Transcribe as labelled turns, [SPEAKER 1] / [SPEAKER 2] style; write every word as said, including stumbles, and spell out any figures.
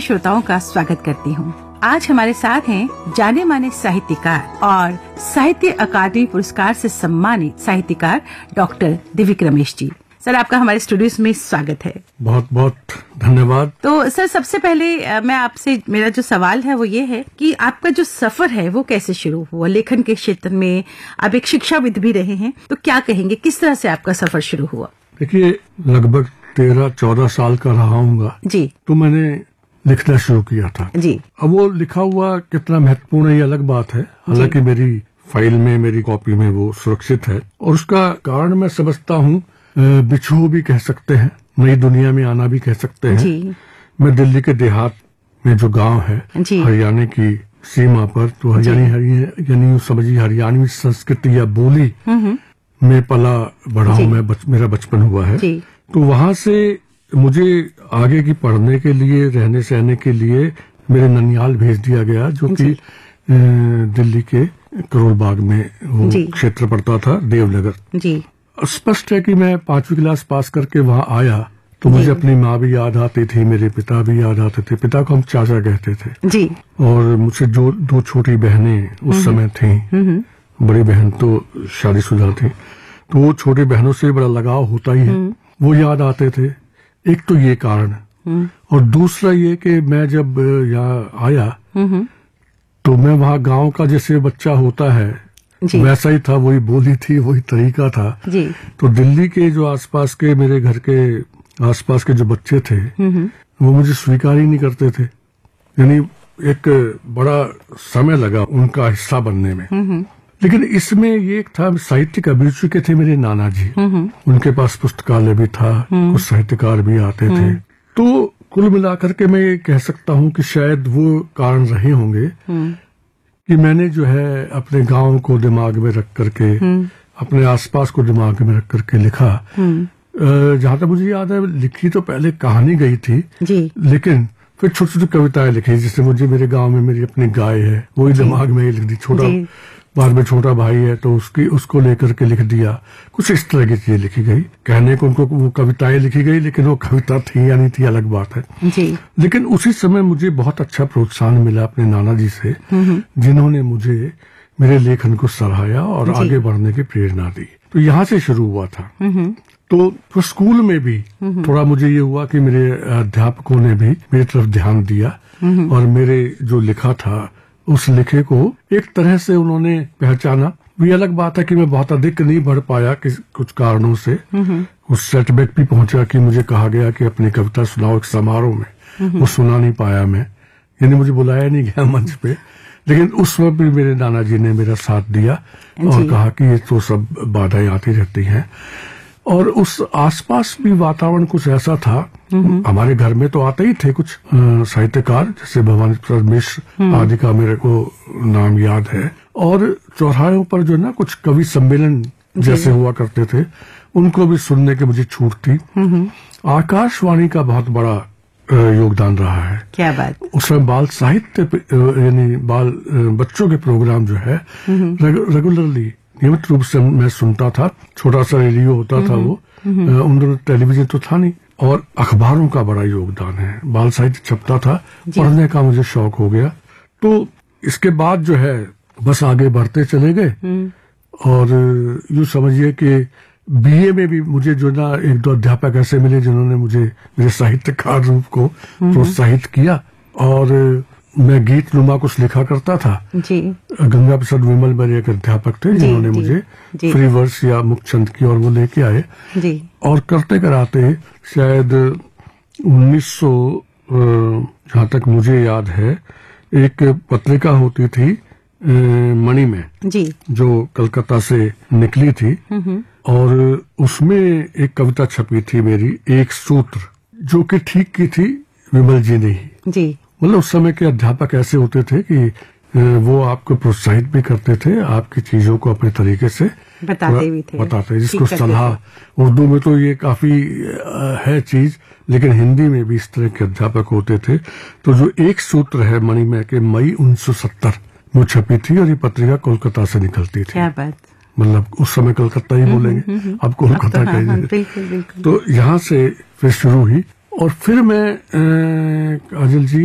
[SPEAKER 1] श्रोताओं का स्वागत करती हूँ। आज हमारे साथ हैं जाने माने साहित्यकार और साहित्य अकादमी पुरस्कार से सम्मानित साहित्यकार डॉक्टर दिव्यक रमेश जी। सर, आपका हमारे स्टूडियो में स्वागत है।
[SPEAKER 2] बहुत बहुत धन्यवाद।
[SPEAKER 1] तो सर, सबसे पहले मैं आपसे, मेरा जो सवाल है वो ये है कि आपका जो सफर है वो कैसे शुरू हुआ लेखन के क्षेत्र में? आप एक शिक्षाविद भी रहे हैं, तो क्या कहेंगे, किस तरह से आपका सफर शुरू हुआ?
[SPEAKER 2] देखिए, लगभग तेरह चौदह साल का रहा हूँगा जी, तो मैंने लिखना शुरू किया था जी। अब वो लिखा हुआ कितना महत्वपूर्ण है ये अलग बात है, हालांकि मेरी फाइल में, मेरी कॉपी में वो सुरक्षित है। और उसका कारण मैं समझता हूँ, बिछो भी कह सकते हैं, नई दुनिया में आना भी कह सकते हैं जी। मैं दिल्ली के देहात में जो गांव है हरियाणा की सीमा पर, तो हरियाणी यानी समझिए हरियाणवी संस्कृति या बोली में पला बढ़ा हूँ मैं, बच, मेरा बचपन हुआ है। तो वहां से मुझे आगे की पढ़ने के लिए, रहने सहने के लिए मेरे ननियाल भेज दिया गया, जो कि दिल्ली के करोल बाग में वो क्षेत्र पड़ता था, देवनगर जी। स्पष्ट है कि मैं पांचवी क्लास पास करके वहां आया तो मुझे अपनी माँ भी याद आती थी, मेरे पिता भी याद आते थे। पिता को हम चाचा कहते थे जी। और मुझसे जो दो छोटी बहनें उस समय थी, बड़ी बहन तो शादीशुदा थी, तो वो छोटी बहनों से बड़ा लगाव होता ही है, वो याद आते थे। एक तो ये कारण, और दूसरा ये कि मैं जब यहाँ आया तो मैं वहाँ गांव का जैसे बच्चा होता है वैसा ही था, वही बोली थी, वही तरीका था जी। तो दिल्ली के जो आसपास के, मेरे घर के आसपास के जो बच्चे थे वो मुझे स्वीकार ही नहीं करते थे। यानी एक बड़ा समय लगा उनका हिस्सा बनने में। लेकिन इसमें ये एक था, साहित्य का अभिरुचि के थे मेरे नाना जी, उनके पास पुस्तकालय भी था, कुछ साहित्यकार भी आते थे। तो कुल मिलाकर के मैं ये कह सकता हूँ कि शायद वो कारण रहे होंगे कि मैंने जो है अपने गांव को दिमाग में रख करके, अपने आसपास को दिमाग में रख करके लिखा। जहां तक मुझे याद है, लिखी तो पहले कहानी गई थी जी। लेकिन फिर छोटी छोटी कविताएं लिखी, जैसे मुझे मेरे गांव में मेरी अपनी गाय है, वही दिमाग में ही लिख दी। छोटा बाद में छोटा भाई है तो उसकी उसको लेकर के लिख दिया। कुछ इस तरह की चीजें लिखी गई, कहने को उनको वो कविताएं लिखी गई, लेकिन वो कविता थी या नहीं थी अलग बात है जी। लेकिन उसी समय मुझे बहुत अच्छा प्रोत्साहन मिला अपने नाना जी से, जिन्होंने मुझे मेरे लेखन को सराहा और आगे बढ़ने की प्रेरणा दी। तो यहाँ से शुरू हुआ था। तो, तो स्कूल में भी थोड़ा मुझे ये हुआ कि मेरे अध्यापकों ने भी मेरी तरफ ध्यान दिया और मेरे जो लिखा था उस लिखे को एक तरह से उन्होंने पहचाना। ये अलग बात है कि मैं बहुत अधिक नहीं बढ़ पाया कि कुछ कारणों से उस सेटबैक भी पहुंचा कि मुझे कहा गया कि अपनी कविता सुनाओ एक समारोह में। वो सुना नहीं पाया मैं, यानी मुझे बुलाया नहीं गया मंच पे। लेकिन उस वक्त भी मेरे नाना जी ने मेरा साथ दिया और कहा कि ये तो सब बाधाएं आती रहती हैं। और उस आसपास भी वातावरण कुछ ऐसा था, हमारे घर में तो आते ही थे कुछ साहित्यकार, जैसे भवानी प्रसाद मिश्र आदि का मेरे को नाम याद है। और चौराहों पर जो ना कुछ कवि सम्मेलन जैसे हुआ करते थे, उनको भी सुनने की मुझे छूट थी। आकाशवाणी का बहुत बड़ा योगदान रहा है। क्या बात। उसमें बाल साहित्य यानी बाल बच्चों के प्रोग्राम जो है रेगुलरली नियमित रूप से मैं सुनता था। छोटा सा रेडियो होता था वो, उन दिनों टेलीविजन तो था नहीं। और अखबारों का बड़ा योगदान है, बाल साहित्य छपता था, पढ़ने का मुझे शौक हो गया। तो इसके बाद जो है बस आगे बढ़ते चले गए। और यूँ समझिए कि बीए में भी मुझे जो ना एक दो अध्यापक ऐसे मिले जिन्होंने मुझे मेरे साहित्यकार रूप को प्रोत्साहित किया। और मैं गीत नुमा कुछ लिखा करता था जी। गंगा प्रसाद विमल मेरे एक अध्यापक थे जिन्होंने जी, मुझे जी, फ्री वर्स या मुक्तछंद की और वो लेके आए जी। और करते कराते शायद उन्नीस सौ जहाँ तक मुझे याद है, एक पत्रिका होती थी मणि में जी, जो कलकत्ता से निकली थी। और उसमें एक कविता छपी थी मेरी, एक सूत्र, जो कि ठीक की थी विमल जी ने ही जी। मतलब उस समय के अध्यापक ऐसे होते थे कि वो आपको प्रोत्साहित भी करते थे, आपकी चीजों को अपने तरीके से बताते भी थे, बताते जिसको सलाह। उर्दू में तो ये काफी है चीज, लेकिन हिंदी में भी इस तरह के अध्यापक होते थे। तो जो एक सूत्र है मणि में के मई उन्नीस सौ सत्तर वो छपी थी और ये पत्रिका कोलकाता से निकलती थी। क्या बात। मतलब उस समय कलकत्ता ही बोलेंगे, अब कोलकाता कहेंगे। तो यहाँ से फिर शुरू हुई। और फिर मैं काजल जी